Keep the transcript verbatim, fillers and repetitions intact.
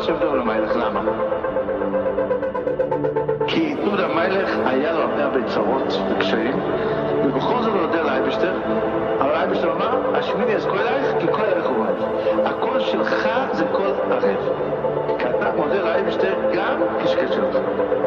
השם טוב למלך, למה? כי יהודה המלך היה לו הרבה הרבה צרות וקשיים, ובכל זאת הוא נודה לאייבשטר, אבל האייבשטר אמר, השמיני אז כל אלייך, כי כל אלייך הוא רב. הקול שלך זה קול ערב. כי אתה מודה לאייבשטר גם כשקשה אותך.